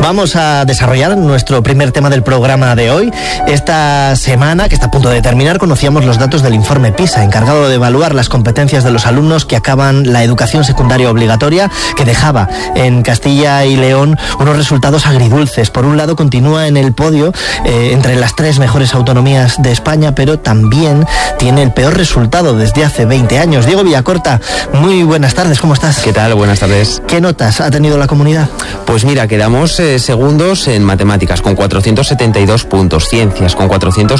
Vamos a desarrollar nuestro primer tema del programa de hoy. Esta semana, que está a punto de terminar, conocíamos los datos del informe PISA, encargado de evaluar las competencias de los alumnos que acaban la educación secundaria obligatoria, que dejaba en Castilla y León unos resultados agridulces. Por un lado, continúa en el podio entre las 3 mejores autonomías de España, pero también tiene el peor resultado desde hace 20 años. Diego Villacorta, muy buenas tardes, ¿cómo estás? ¿Qué tal? Buenas tardes. ¿Qué notas ha tenido la comunidad? Pues mira, quedamos segundos en matemáticas con 472 puntos, ciencias con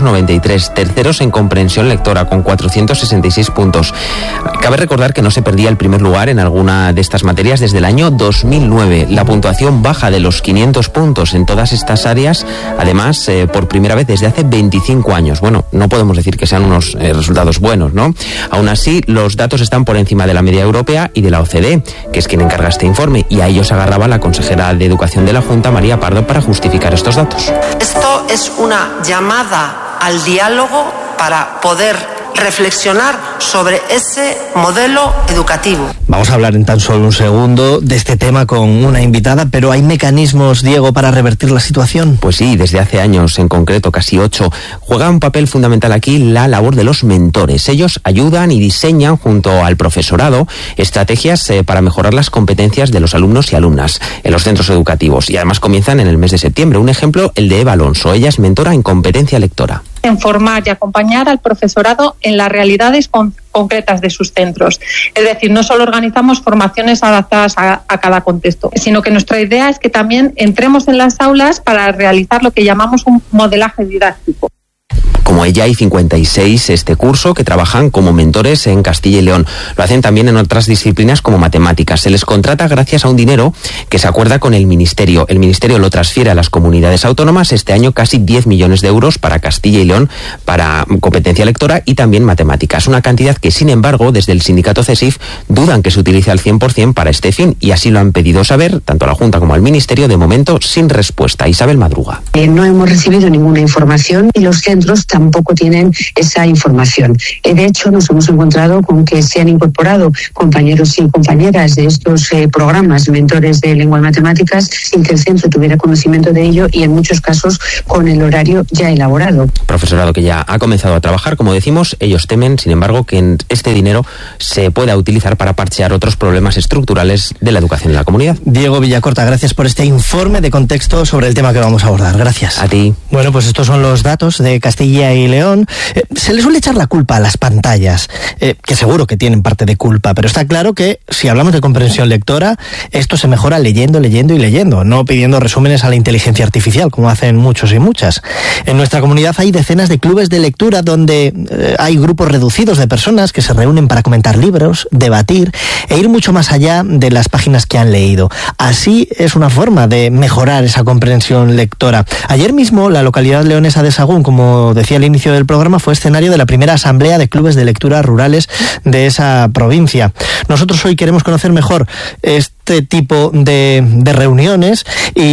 493, terceros en comprensión lectora con 466 puntos. Cabe recordar que no se perdía el primer lugar en alguna de estas materias desde el año 2009. La puntuación baja de los 500 puntos en todas estas áreas, además, por primera vez desde hace 25 años. Bueno, no podemos decir que sean unos resultados buenos, ¿no? Aún así, los datos están por encima de la media europea y de la OCDE, que es quien encarga este informe, y a ellos agarraba la consejera de Educación de la Junta, María Pardo, para justificar estos datos. Esto es una llamada al diálogo para poder reflexionar sobre ese modelo educativo. Vamos a hablar en tan solo un segundo de este tema con una invitada, pero ¿hay mecanismos, Diego, para revertir la situación? Pues sí, desde hace años, en concreto casi 8, juega un papel fundamental aquí la labor de los mentores. Ellos ayudan y diseñan junto al profesorado estrategias para mejorar las competencias de los alumnos y alumnas en los centros educativos, y además comienzan en el mes de septiembre. Un ejemplo, el de Eva Alonso. Ella es mentora en competencia lectora. En formar y acompañar al profesorado en las realidades concretas de sus centros. Es decir, no solo organizamos formaciones adaptadas a cada contexto, sino que nuestra idea es que también entremos en las aulas para realizar lo que llamamos un modelaje didáctico. Como ella, hay 56 este curso que trabajan como mentores en Castilla y León. Lo hacen también en otras disciplinas como matemáticas. Se les contrata gracias a un dinero que se acuerda con el Ministerio. El Ministerio lo transfiere a las comunidades autónomas. Este año casi 10 millones de euros para Castilla y León, para competencia lectora y también matemáticas. Una cantidad que, sin embargo, desde el sindicato CESIF dudan que se utilice al 100% para este fin, y así lo han pedido saber tanto a la Junta como al Ministerio, de momento sin respuesta. Isabel Madruga. No hemos recibido ninguna información y los centros tampoco tienen esa información. De hecho, nos hemos encontrado con que se han incorporado compañeros y compañeras de estos programas, mentores de lengua y matemáticas, sin que el centro tuviera conocimiento de ello, y en muchos casos con el horario ya elaborado. Profesorado que ya ha comenzado a trabajar, como decimos. Ellos temen, sin embargo, que este dinero se pueda utilizar para parchear otros problemas estructurales de la educación en la comunidad. Diego Villacorta, gracias por este informe de contexto sobre el tema que vamos a abordar. Gracias. A ti. Bueno, pues estos son los datos de Castilla y León. Se le suele echar la culpa a las pantallas, que seguro que tienen parte de culpa, pero está claro que si hablamos de comprensión lectora, esto se mejora leyendo, leyendo y leyendo, no pidiendo resúmenes a la inteligencia artificial, como hacen muchos y muchas. En nuestra comunidad hay decenas de clubes de lectura donde hay grupos reducidos de personas que se reúnen para comentar libros, debatir e ir mucho más allá de las páginas que han leído. Así es una forma de mejorar esa comprensión lectora. Ayer mismo la localidad leonesa de Sagún, como decía al inicio del programa, fue escenario de la primera asamblea de clubes de lectura rurales de esa provincia. Nosotros hoy queremos conocer mejor este tipo de reuniones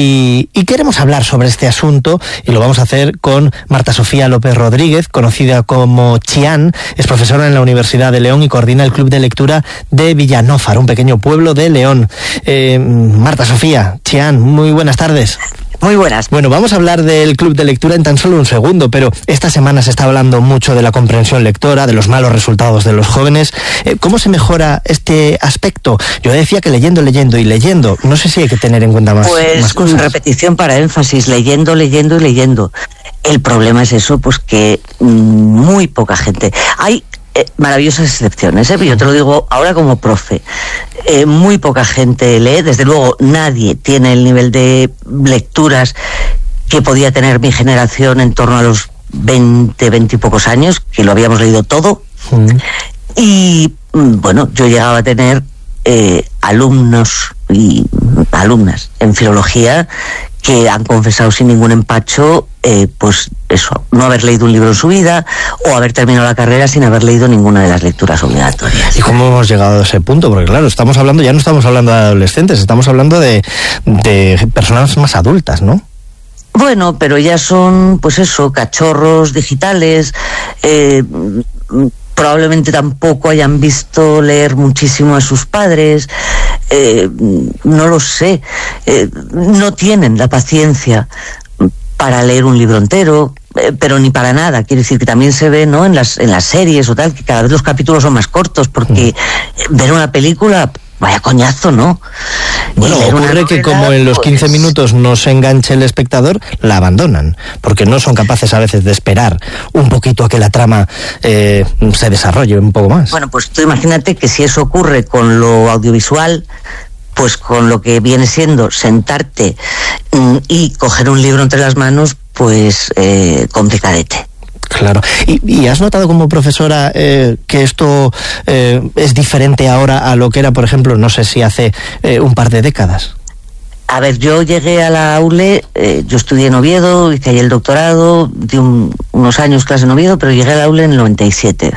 y queremos hablar sobre este asunto, y lo vamos a hacer con Marta Sofía López Rodríguez, conocida como Chián. Es profesora en la Universidad de León y coordina el Club de Lectura de Villanófar, un pequeño pueblo de León. Marta Sofía, Chián, muy buenas tardes. Muy buenas. Bueno, vamos a hablar del club de lectura en tan solo un segundo, pero esta semana se está hablando mucho de la comprensión lectora, de los malos resultados de los jóvenes. ¿Cómo se mejora este aspecto? Yo decía que leyendo, leyendo y leyendo. No sé si hay que tener en cuenta más cosas. Pues repetición para énfasis, leyendo, leyendo y leyendo. El problema es eso, pues que muy poca gente. Hay maravillosas excepciones, yo te lo digo ahora como profe. Muy poca gente lee, desde luego nadie tiene el nivel de lecturas que podía tener mi generación en torno a los 20 y pocos años, que lo habíamos leído todo. Y bueno, yo llegaba a tener alumnos y alumnas en filología que han confesado sin ningún empacho, pues eso, no haber leído un libro en su vida, o haber terminado la carrera sin haber leído ninguna de las lecturas obligatorias. ¿Y cómo hemos llegado a ese punto? Porque claro, ya no estamos hablando de adolescentes, estamos hablando de personas más adultas, ¿no? Bueno, pero ya son, pues eso, cachorros digitales, probablemente tampoco hayan visto leer muchísimo a sus padres. no lo sé, no tienen la paciencia para leer un libro entero, pero ni para nada. Quiere decir que también se ve, ¿no?, en las series o tal, que cada vez los capítulos son más cortos, porque ver una película, vaya coñazo, ¿no? Bueno, ocurre que como en los 15 minutos no se enganche el espectador, la abandonan, porque no son capaces a veces de esperar un poquito a que la trama se desarrolle un poco más. Bueno, pues tú imagínate que si eso ocurre con lo audiovisual, pues con lo que viene siendo sentarte y coger un libro entre las manos, pues complicadete. Claro. ¿Y has notado como profesora que esto es diferente ahora a lo que era, por ejemplo, no sé si hace un par de décadas? A ver, yo llegué a la AULE, yo estudié en Oviedo, hice ahí el doctorado, di unos años clase en Oviedo, pero llegué a la AULE en el 97.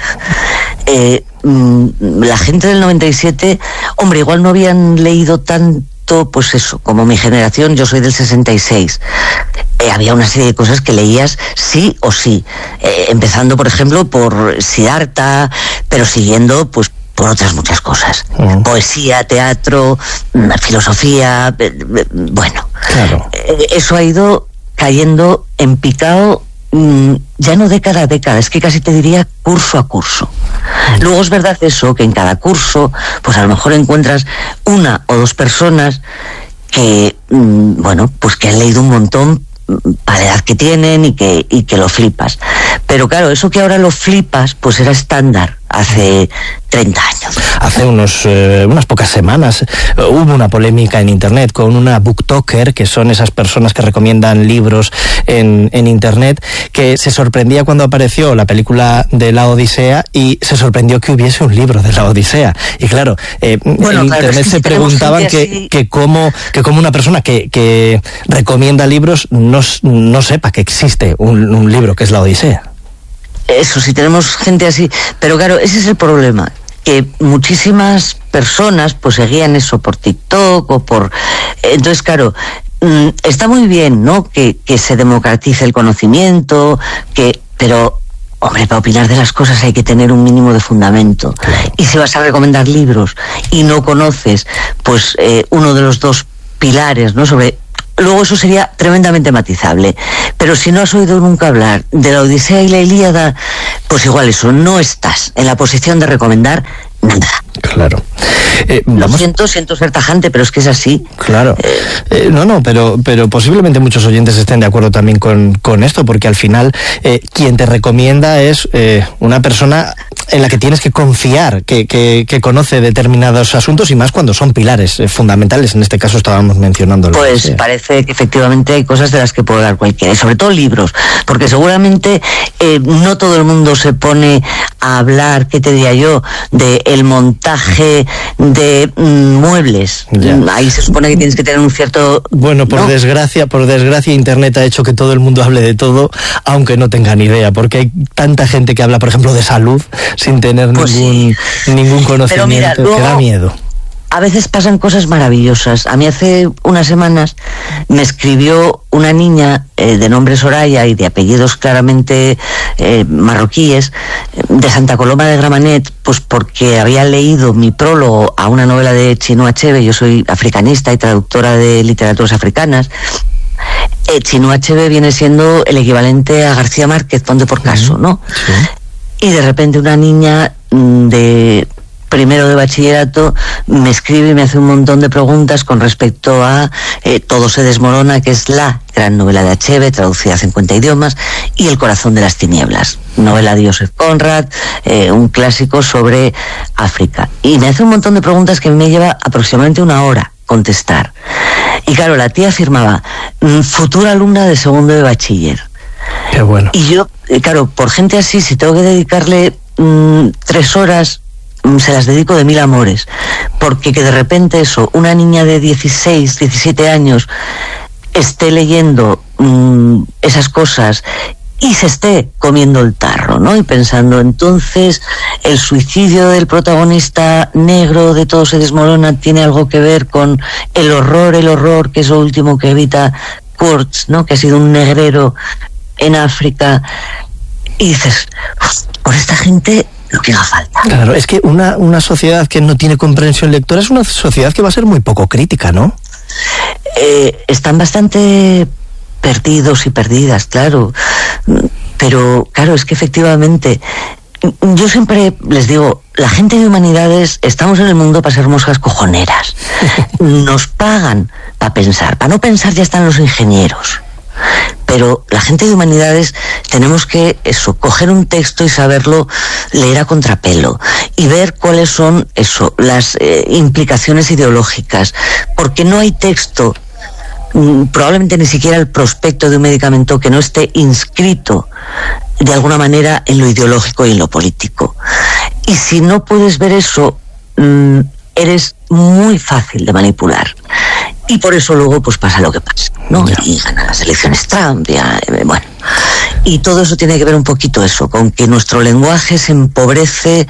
La gente del 97, hombre, igual no habían leído tanto, pues eso, como mi generación, yo soy del 66. Había una serie de cosas que leías sí o sí, empezando, por ejemplo, por Siddhartha, pero siguiendo, pues, por otras muchas cosas. Poesía, teatro, filosofía, bueno. Claro. Eso ha ido cayendo en picado, ya no década a década, es que casi te diría curso a curso. Luego es verdad eso, que en cada curso, pues a lo mejor encuentras una o dos personas que, bueno, pues que han leído un montón a la edad que tienen y que lo flipas. Pero claro, eso que ahora lo flipas, pues era estándar hace 30 años. Hace unas pocas semanas hubo una polémica en internet con una booktalker, que son esas personas que recomiendan libros en internet, que se sorprendía cuando apareció la película de la Odisea y se sorprendió que hubiese un libro de la Odisea. Y claro, bueno, en internet es que se preguntaban que cómo una persona que recomienda libros no sepa que existe un libro que es la Odisea. Eso, si tenemos gente así. Pero claro, ese es el problema, que muchísimas personas pues seguían eso por TikTok o por... Entonces, claro, está muy bien, ¿no?, que se democratice el conocimiento, pero, hombre, para opinar de las cosas hay que tener un mínimo de fundamento. Y si vas a recomendar libros y no conoces, pues, uno de los dos pilares, ¿no?, sobre... Luego eso sería tremendamente matizable. Pero si no has oído nunca hablar de la Odisea y la Ilíada, pues igual eso, no estás en la posición de recomendar nada. Claro. Lo siento ser tajante, pero es que es así. Claro. Pero posiblemente muchos oyentes estén de acuerdo también con esto, porque al final quien te recomienda es una persona en la que tienes que confiar, que conoce determinados asuntos, y más cuando son pilares fundamentales. En este caso estábamos mencionando. Pues parece que efectivamente hay cosas de las que puede dar cualquiera, y sobre todo libros, porque seguramente no todo el mundo se pone a hablar, ¿qué te diría yo?, de el montaje de muebles. Ya. Ahí se supone que tienes que tener un cierto... Bueno, por desgracia, Internet ha hecho que todo el mundo hable de todo, aunque no tenga ni idea, porque hay tanta gente que habla, por ejemplo, de salud sin tener pues ningún conocimiento. Mira, luego, que da miedo. A veces pasan cosas maravillosas. A mí hace unas semanas me escribió una niña de nombre Soraya y de apellidos claramente marroquíes, de Santa Coloma de Gramenet, pues porque había leído mi prólogo a una novela de Chinua Achebe. Yo soy africanista y traductora de literaturas africanas. Chinua Achebe viene siendo el equivalente a García Márquez, ponte por caso, ¿no? Sí. Y de repente una niña de primero de bachillerato me escribe y me hace un montón de preguntas con respecto a Todo se desmorona, que es la gran novela de Achebe, traducida a 50 idiomas, y El corazón de las tinieblas, novela de Joseph Conrad, un clásico sobre África. Y me hace un montón de preguntas que me lleva aproximadamente una hora contestar. Y claro, la tía afirmaba, futura alumna de segundo de bachiller. Qué bueno. Y yo, claro, por gente así, si tengo que dedicarle 3 horas, se las dedico de 1000 amores, porque que de repente eso, una niña de 16, 17 años esté leyendo esas cosas y se esté comiendo el tarro, ¿no? Y pensando, entonces, el suicidio del protagonista negro de Todo se desmorona tiene algo que ver con el horror, que es lo último que evita Kurtz, ¿no?, que ha sido un negrero en África. Y dices, por esta gente lo que haga falta. Claro, es que una sociedad que no tiene comprensión lectora es una sociedad que va a ser muy poco crítica, ¿no? Están bastante perdidos y perdidas, claro. Pero, claro, es que efectivamente, yo siempre les digo, la gente de humanidades estamos en el mundo para ser moscas cojoneras. Nos pagan para pensar. Para no pensar ya están los ingenieros. Pero la gente de humanidades tenemos que coger un texto y saberlo leer a contrapelo y ver cuáles son las implicaciones ideológicas, porque no hay texto, probablemente ni siquiera el prospecto de un medicamento, que no esté inscrito de alguna manera en lo ideológico y en lo político. Y si no puedes ver eso, eres muy fácil de manipular. Y por eso luego pues pasa lo que pasa, ¿no? Yeah. Y gana las elecciones Trump, bueno. Y todo eso tiene que ver un poquito con que nuestro lenguaje se empobrece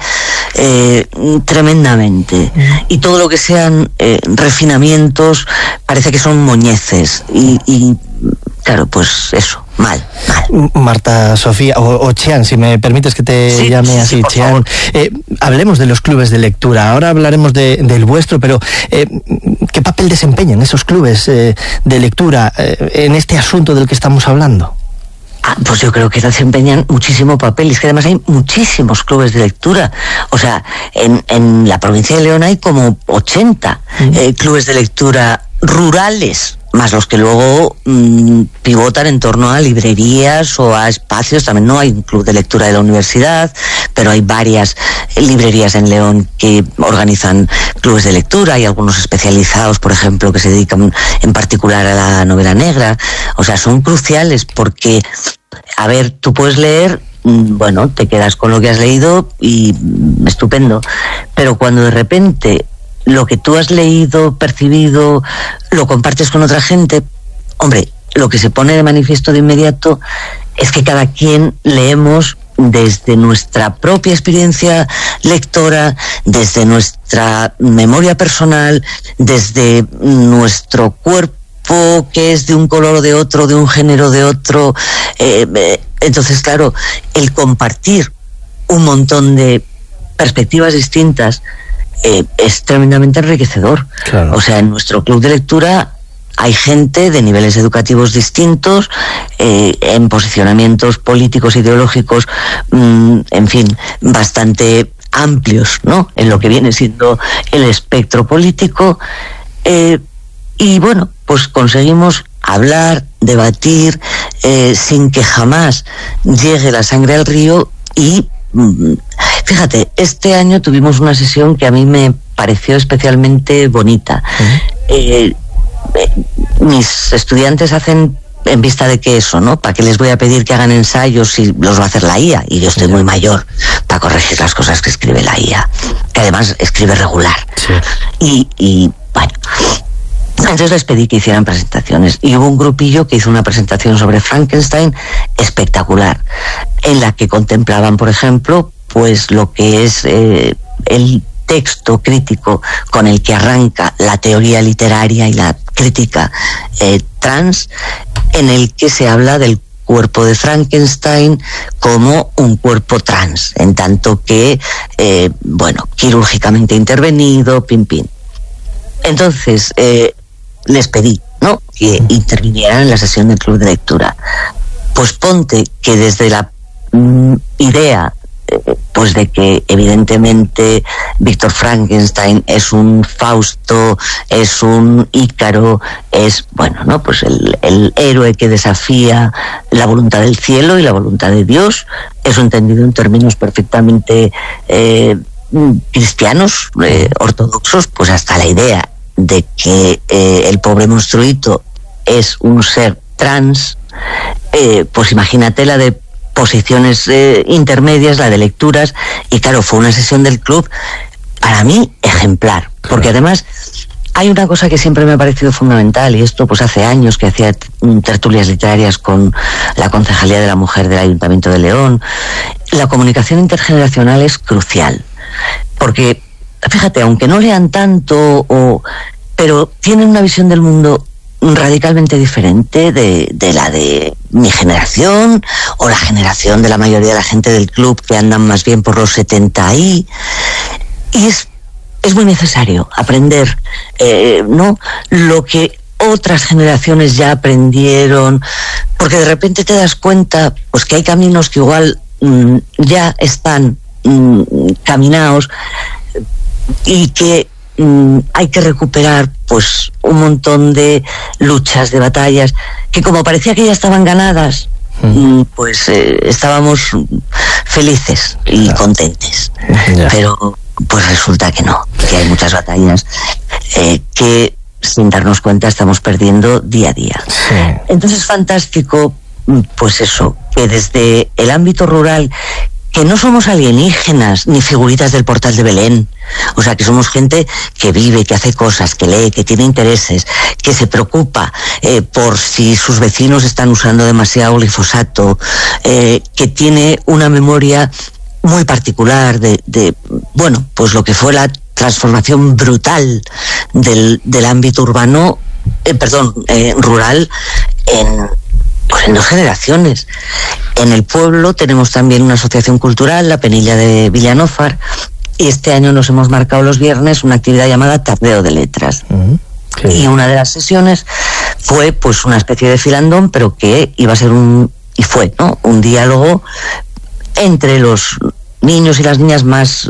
tremendamente. Y todo lo que sean refinamientos parece que son moñeces. Y claro, pues eso, mal. Marta Sofía, o Chian, si me permites que te llame así, sí, Chian. Hablemos de los clubes de lectura. Ahora hablaremos del vuestro, pero ¿qué papel desempeñan esos clubes de lectura en este asunto del que estamos hablando? Pues yo creo que desempeñan muchísimo papel. Es que además hay muchísimos clubes de lectura. O sea, en la provincia de León hay como 80 clubes de lectura rurales, más los que luego pivotan en torno a librerías o a espacios. También no hay un club de lectura de la universidad, pero hay varias librerías en León que organizan clubes de lectura. Hay algunos especializados, por ejemplo, que se dedican en particular a la novela negra. O sea, son cruciales porque, a ver, tú puedes leer, bueno, te quedas con lo que has leído y estupendo, pero cuando de repente lo que tú has leído, percibido, lo compartes con otra gente, hombre, lo que se pone de manifiesto de inmediato es que cada quien leemos desde nuestra propia experiencia lectora, desde nuestra memoria personal, desde nuestro cuerpo, que es de un color o de otro, de un género de otro. Entonces, claro, el compartir un montón de perspectivas distintas es tremendamente enriquecedor. Claro. O sea, en nuestro club de lectura hay gente de niveles educativos distintos, en posicionamientos políticos, ideológicos, en fin, bastante amplios, ¿no? En lo que viene siendo el espectro político. Y bueno, pues conseguimos hablar, debatir, sin que jamás llegue la sangre al río. Y fíjate, este año tuvimos una sesión que a mí me pareció especialmente bonita. Mis estudiantes hacen, en vista de que eso, ¿no? ¿Para qué les voy a pedir que hagan ensayos si los va a hacer la IA? Y yo estoy muy mayor para corregir las cosas que escribe la IA, que además escribe regular. Sí. Y bueno, entonces les pedí que hicieran presentaciones y hubo un grupillo que hizo una presentación sobre Frankenstein espectacular, en la que contemplaban, por ejemplo, pues lo que es el texto crítico con el que arranca la teoría literaria y la crítica trans, en el que se habla del cuerpo de Frankenstein como un cuerpo trans, en tanto que, bueno, quirúrgicamente intervenido, pim. Entonces, les pedí, ¿no?, que intervinieran en la sesión del club de lectura. Pues ponte que desde la idea, pues de que evidentemente Víctor Frankenstein es un Fausto, es un Ícaro, es, bueno, ¿no?, pues el héroe que desafía la voluntad del cielo y la voluntad de Dios, eso entendido en términos perfectamente cristianos, ortodoxos, pues hasta la idea de que el pobre monstruito es un ser trans, pues imagínate la de posiciones intermedias, la de lecturas. Y claro, fue una sesión del club para mí ejemplar, porque además hay una cosa que siempre me ha parecido fundamental, y esto pues hace años que hacía tertulias literarias con la Concejalía de la Mujer del Ayuntamiento de León. La comunicación intergeneracional es crucial, porque fíjate, aunque no lean tanto, pero tienen una visión del mundo radicalmente diferente de la de mi generación o la generación de la mayoría de la gente del club, que andan más bien por los 70 y es muy necesario aprender, ¿no?, lo que otras generaciones ya aprendieron, porque de repente te das cuenta pues que hay caminos que igual ya están caminados y que hay que recuperar pues un montón de luchas, de batallas que como parecía que ya estaban ganadas, pues estábamos felices y contentos, pero pues resulta que no, que hay muchas batallas que sin darnos cuenta estamos perdiendo día a día. Entonces es fantástico, pues eso, que desde el ámbito rural, que no somos alienígenas ni figuritas del Portal de Belén, o sea, que somos gente que vive, que hace cosas, que lee, que tiene intereses, que se preocupa por si sus vecinos están usando demasiado glifosato, que tiene una memoria muy particular de bueno, pues lo que fue la transformación brutal del ámbito urbano, rural en 2 generaciones. En el pueblo tenemos también una asociación cultural, la Penilla de Villanófar, y este año nos hemos marcado los viernes una actividad llamada Tardeo de Letras. Y una de las sesiones fue pues una especie de filandón, pero que iba a ser un diálogo entre los niños y las niñas más,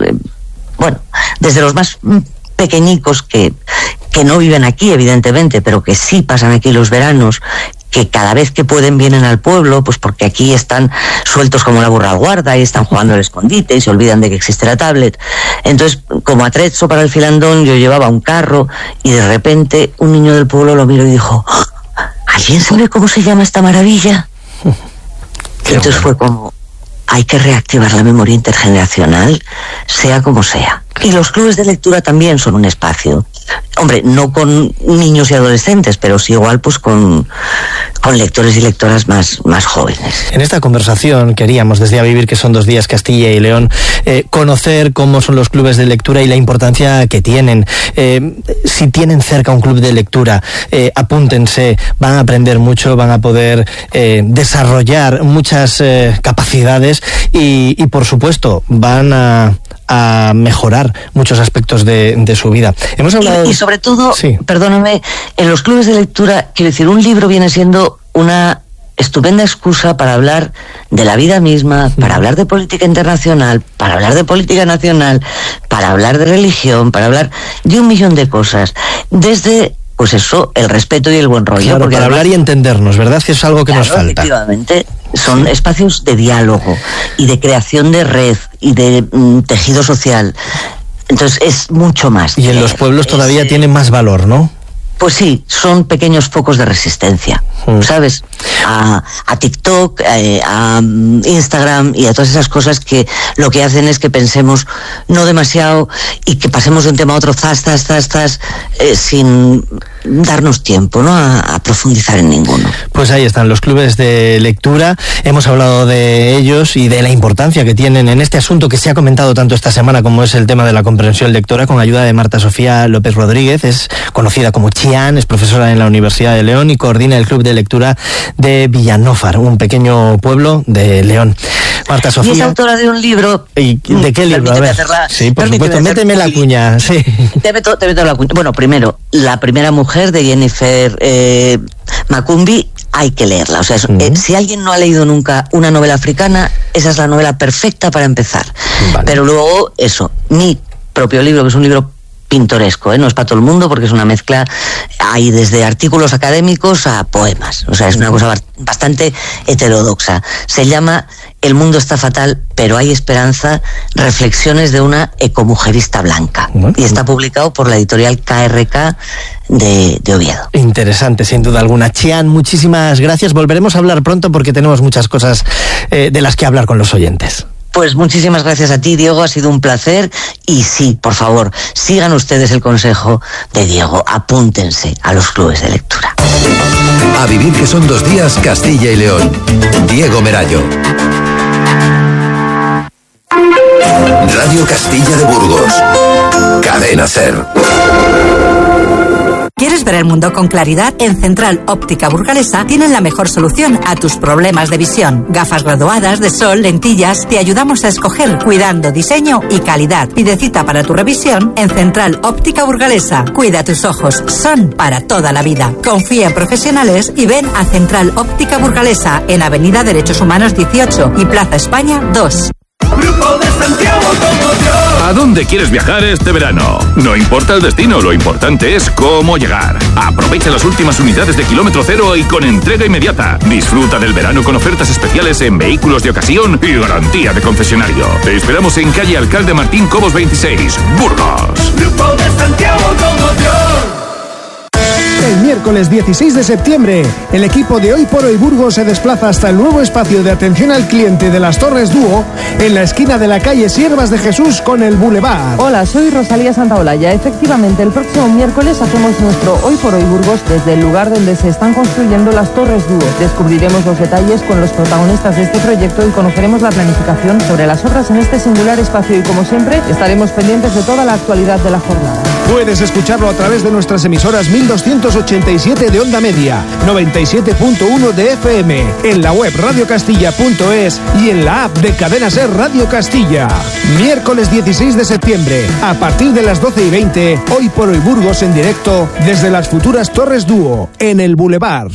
desde los más pequeñicos que no viven aquí, evidentemente, pero que sí pasan aquí los veranos, que cada vez que pueden vienen al pueblo, pues porque aquí están sueltos como la burra al guarda y están jugando al escondite y se olvidan de que existe la tablet. Entonces, como atrezzo para el filandón, yo llevaba un carro y de repente un niño del pueblo lo miró y dijo: ¿alguien sabe cómo se llama esta maravilla? Entonces fue como, hay que reactivar la memoria intergeneracional, sea como sea. Y los clubes de lectura también son un espacio. Hombre, no con niños y adolescentes, pero sí igual pues con lectores y lectoras más jóvenes. En esta conversación queríamos, desde A Vivir, que son 2 días, Castilla y León, conocer cómo son los clubes de lectura y la importancia que tienen. Si tienen cerca un club de lectura, apúntense, van a aprender mucho, van a poder desarrollar muchas capacidades y por supuesto van a mejorar muchos aspectos de su vida. Hemos hablado... y sobre todo, perdóname, en los clubes de lectura, quiero decir, un libro viene siendo una estupenda excusa para hablar de la vida misma, para hablar de política internacional, para hablar de política nacional, para hablar de religión, para hablar de un millón de cosas. Desde, pues eso, el respeto y el buen rollo. Claro, porque para además, hablar y entendernos, ¿verdad? Que es algo que nos falta. Efectivamente, son espacios de diálogo y de creación de red y de tejido social. Entonces es mucho más. Y en los pueblos todavía tiene más valor, ¿no? Pues sí, son pequeños focos de resistencia, ¿sabes? A TikTok, a Instagram y a todas esas cosas que lo que hacen es que pensemos no demasiado y que pasemos de un tema a otro, sin darnos tiempo, ¿no? A profundizar en ninguno. Pues ahí están los clubes de lectura. Hemos hablado de ellos y de la importancia que tienen en este asunto que se ha comentado tanto esta semana, como es el tema de la comprensión lectora, con ayuda de Marta Sofía López Rodríguez. Es conocida como Chian, es profesora en la Universidad de León y coordina el club de lectura de Villanófar, un pequeño pueblo de León. Marta Sofía. Y es autora de un libro. ¿Y de qué libro? A ver. Sí, por supuesto, méteme la cuña. Sí. Te meto la cuña. Bueno, primero, la primera mujer de Jennifer Macumbi, hay que leerla. O sea, si alguien no ha leído nunca una novela africana, esa es la novela perfecta para empezar. Vale. Pero luego, eso, mi propio libro, que es un libro pintoresco, no es para todo el mundo porque es una mezcla, hay desde artículos académicos a poemas, o sea, es una cosa bastante heterodoxa. Se llama El mundo está fatal, pero hay esperanza, reflexiones de una ecomujerista blanca, y está publicado por la editorial KRK de Oviedo. Interesante, sin duda alguna. Chian, muchísimas gracias, volveremos a hablar pronto porque tenemos muchas cosas de las que hablar con los oyentes. Pues muchísimas gracias a ti, Diego, ha sido un placer. Y sí, por favor, sigan ustedes el consejo de Diego, apúntense a los clubes de lectura. A Vivir, que son 2 días, Castilla y León. Diego Merayo. Radio Castilla de Burgos. Cadena SER. ¿Quieres ver el mundo con claridad? En Central Óptica Burgalesa tienen la mejor solución a tus problemas de visión. Gafas graduadas, de sol, lentillas. Te ayudamos a escoger cuidando diseño y calidad. Pide cita para tu revisión en Central Óptica Burgalesa. Cuida tus ojos, son para toda la vida. Confía en profesionales y ven a Central Óptica Burgalesa en Avenida Derechos Humanos 18 y Plaza España 2. Grupo de Santiago Automoción. ¿A dónde quieres viajar este verano? No importa el destino, lo importante es cómo llegar. Aprovecha las últimas unidades de kilómetro cero y con entrega inmediata. Disfruta del verano con ofertas especiales en vehículos de ocasión y garantía de concesionario. Te esperamos en calle Alcalde Martín Cobos 26, Burgos. Grupo de Santiago Automoción. El miércoles 16 de septiembre, el equipo de Hoy por Hoy Burgos se desplaza hasta el nuevo espacio de atención al cliente de las Torres Dúo, en la esquina de la calle Siervas de Jesús con el Boulevard. Hola, soy Rosalía Santaolalla. Efectivamente, el próximo miércoles hacemos nuestro Hoy por Hoy Burgos desde el lugar donde se están construyendo las Torres Dúo. Descubriremos los detalles con los protagonistas de este proyecto y conoceremos la planificación sobre las obras en este singular espacio y, como siempre, estaremos pendientes de toda la actualidad de la jornada. Puedes escucharlo a través de nuestras emisoras 1287 de onda media, 97.1 de FM, en la web radiocastilla.es y en la app de Cadena Ser Radio Castilla. Miércoles 16 de septiembre, a partir de las 12:20, Hoy por Hoy Burgos en directo desde las futuras Torres Dúo, en el Boulevard.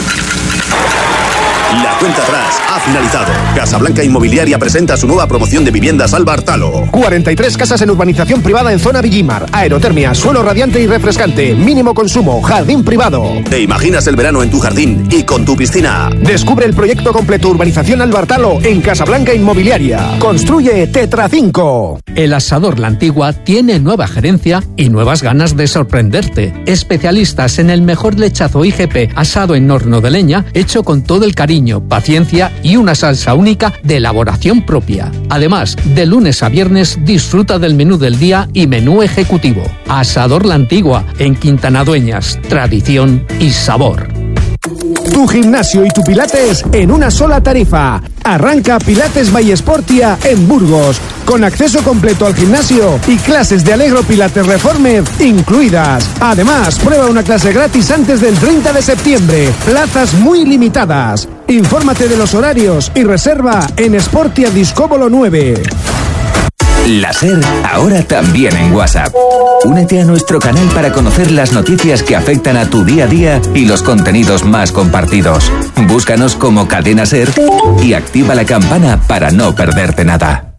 La cuenta atrás ha finalizado. Casablanca Inmobiliaria presenta su nueva promoción de viviendas Albartalo. 43 casas en urbanización privada en zona Villimar. Aerotermia, suelo radiante y refrescante. Mínimo consumo, jardín privado. ¿Te imaginas el verano en tu jardín y con tu piscina? Descubre el proyecto completo Urbanización Albartalo en Casablanca Inmobiliaria. Construye Tetra 5. El Asador La Antigua tiene nueva gerencia y nuevas ganas de sorprenderte. Especialistas en el mejor lechazo IGP asado en horno de leña, hecho con todo el cariño, paciencia y una salsa única de elaboración propia. Además, de lunes a viernes disfruta del menú del día y menú ejecutivo. Asador La Antigua, en Quintana Dueñas, tradición y sabor. Tu gimnasio y tu pilates en una sola tarifa. Arranca Pilates by Sportia en Burgos, con acceso completo al gimnasio y clases de Allegro Pilates Reformer incluidas. Además, prueba una clase gratis antes del 30 de septiembre. Plazas muy limitadas. Infórmate de los horarios y reserva en Sportia Discóbolo 9. La SER, ahora también en WhatsApp. Únete a nuestro canal para conocer las noticias que afectan a tu día a día y los contenidos más compartidos. Búscanos como Cadena SER y activa la campana para no perderte nada.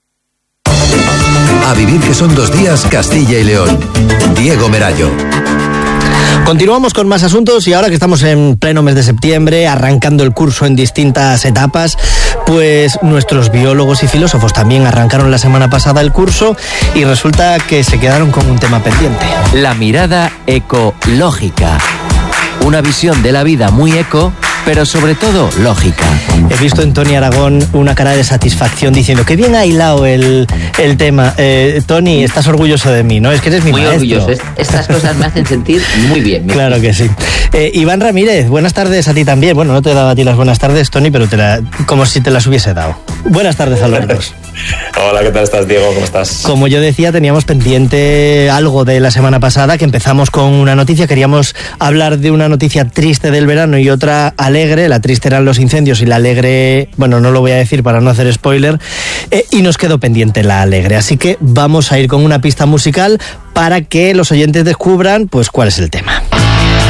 A vivir que son 2 días, Castilla y León. Diego Merayo. Continuamos con más asuntos y ahora que estamos en pleno mes de septiembre, arrancando el curso en distintas etapas, pues nuestros biólogos y filósofos también arrancaron la semana pasada el curso y resulta que se quedaron con un tema pendiente. La mirada ecológica. Una visión de la vida muy eco, pero sobre todo lógica. He visto en Tony Aragón una cara de satisfacción diciendo que bien ha hilado el tema. Tony, estás orgulloso de mí, ¿no? Es que eres mi muy maestro. Orgulloso. Estas cosas me hacen sentir muy bien. Claro que sí. Iván Ramírez, buenas tardes a ti también. Bueno, no te he dado a ti las buenas tardes, Tony, pero como si te las hubiese dado. Buenas tardes a los dos. Hola, ¿qué tal estás, Diego? ¿Cómo estás? Como yo decía, teníamos pendiente algo de la semana pasada, que empezamos con una noticia. Queríamos hablar de una noticia triste del verano y otra alegre. La triste eran los incendios y la alegre, bueno, no lo voy a decir para no hacer spoiler, y nos quedó pendiente la alegre. Así que vamos a ir con una pista musical para que los oyentes descubran, pues, cuál es el tema.